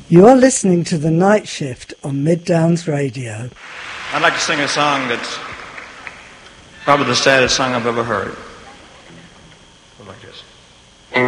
You are listening to The Night Shift on Mid Downs Radio. I'd like to sing a song that's probably the saddest song I've ever heard.